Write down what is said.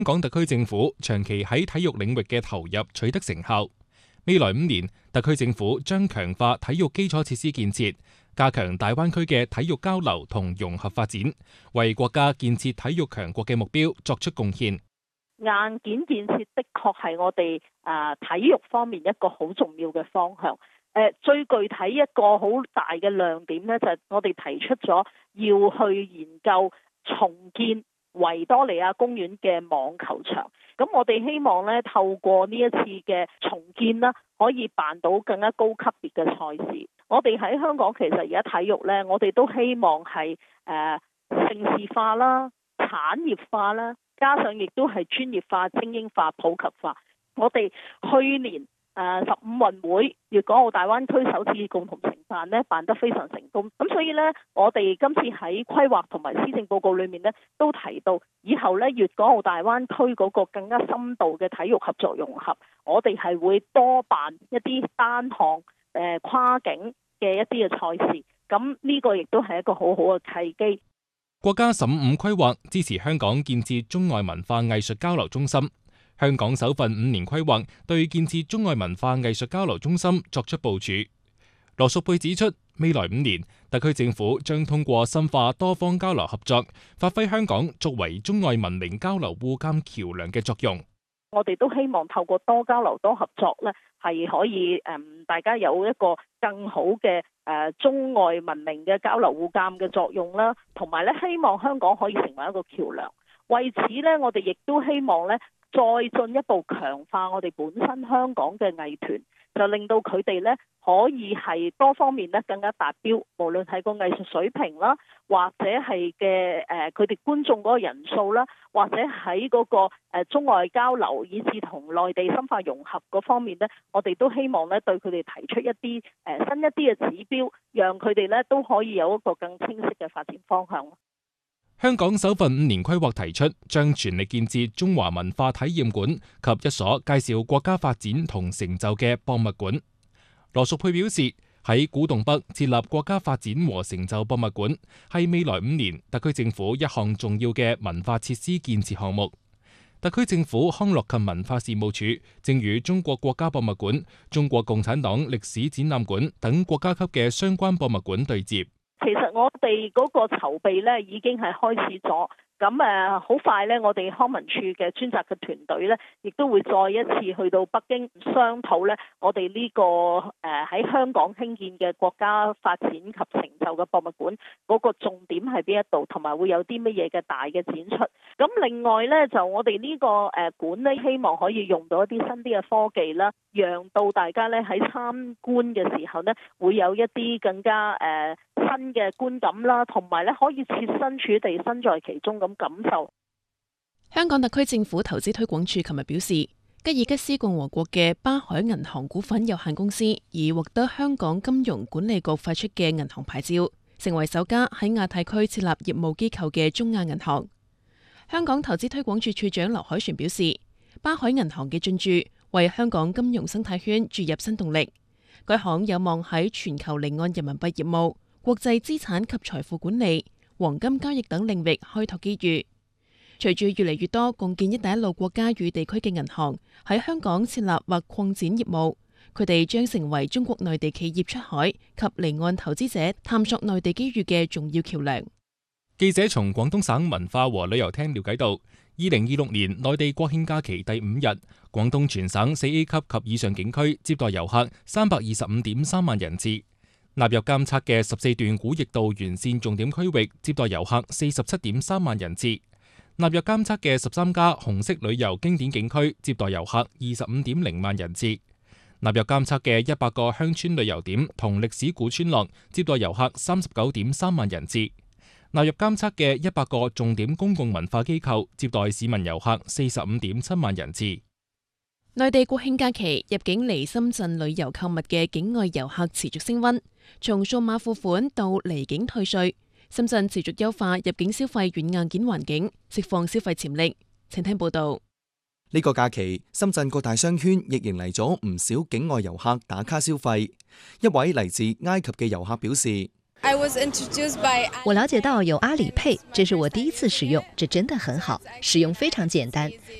香港特區政府長期喺體育領域嘅投入取得成效。未來5年，特區政府將強化體育基礎設施建設，加強大灣區嘅體育交流同融合發展，為國家建設體育強國嘅目標作出貢獻。 硬件建設的確係我哋體育方面一個好重要嘅方向。最具體一個好大嘅亮點呢，就係我哋提出咗要去研究重建維多利亞公園嘅網球場。咁我哋希望呢，透過呢一次嘅重建啦，可以辦到更加高級別嘅賽事。我哋喺香港其實而家體育呢，我哋都希望係盛事化啦、產業化啦，加上亦都係專業化、精英化、普及化。我哋去年15運會粵港澳大灣區首次共同承辦呢，辦得非常成功。咁所以呢，我哋今次喺規劃同埋施政報告裏面呢，都提到以後呢，粵港澳大灣區嗰個更加深度嘅體育合作融合，我哋係會多辦一啲單項跨境嘅一啲嘅賽事。咁呢個亦都係一個好好嘅契機。 國家15規劃支持香港建設中外文化藝術交流中心。香港首份5年規劃對建設中外文化藝術交流中心作出部署。羅淑佩指出，未來5年，特區政府將通過深化多方交流合作，發揮香港作為中外文明交流互鑑橋樑嘅作用。 我哋都希望透過多交流、多合作呢，係可以大家有一個更好嘅中外文明嘅交流互鑑嘅作用啦，同埋呢，希望香港可以成為一個橋樑。為此呢，我哋亦都希望呢，再進一步強化我哋本身香港嘅藝團，就令到佢哋呢可以係多方面呢更加達標，無論係個藝術水平啦，或者係嘅佢哋觀眾嗰個人數啦，或者喺嗰個中外交流以至同內地深化融合嗰方面呢，我哋都希望呢對佢哋提出一啲新一啲嘅指標，讓佢哋呢都可以有一個更清晰嘅發展方向。 香港首份5年規劃提出，將全力建設中華文化體驗館及一所介紹國家發展同成就嘅博物館。羅淑佩表示，喺古洞北設立國家發展和成就博物館，係未來5年特區政府一項重要嘅文化設施建設項目。特區政府康樂及文化事務署正與中國國家博物館、中國共產黨歷史展覽館等國家級嘅相關博物館對接。 其實我哋嗰個籌備呢已經係開始咗，咁好快呢，我哋康文署嘅專責嘅團隊呢，亦都會再一次去到北京商討呢，我哋呢個喺香港興建嘅國家發展及成就嘅博物館嗰個重點係邊一度，同埋會有啲乜嘢嘅大嘅展出。咁另外呢，就我哋呢個館呢，希望可以用到一啲新啲嘅科技啦，讓到大家呢喺參觀嘅時候呢，會有一啲更加新嘅觀感啦，同埋呢可以設身處地身在其中咁感受。 香港特區政府投資推廣署琴日表示，吉爾吉斯共和國嘅巴海銀行股份有限公司已獲得香港金融管理局發出嘅銀行牌照，成為首家喺亞太區設立業務機構嘅中亞銀行。香港投資推廣署署長劉凱旋表示，巴海銀行嘅進駐為香港金融生態圈注入新動力，該行有望喺全球離岸人民幣業務、國際資產及財富管理、黃金交易等領域開拓機遇。隨住越嚟越多共建一帶一路國家與地區嘅銀行喺香港設立或擴展業務，佢哋將成為中國內地企業出海及離岸投資者探索內地機遇嘅重要橋樑。 記者從廣東省文化和旅遊廳了解到，2026年內地國慶假期第5日，廣東全省4A 級及以上景區接待遊客325.3萬人次。納入監測嘅14段古驛道沿線重點區域接待遊客47.3萬人次。納入監測嘅13家紅色旅遊經典景區接待遊客25.0萬人次。納入監測嘅100個鄉村旅遊點同歷史古村落接待遊客39.3萬人次。納入監測嘅100個重點公共文化機構接待市民遊客45.7萬人次。 內地國慶假期入境嚟深圳旅遊購物嘅境外遊客持續升溫，從數碼付款到離境退稅，深圳持續優化入境消費軟硬件環境，釋放消費潛力。請聽報道。 呢個假期，深圳各大商圈亦迎嚟咗唔少境外遊客打卡消費。一位嚟自埃及嘅遊客表示： I 我了解到有阿里配，这是我第一次使用，这真的很好，使用非常简单。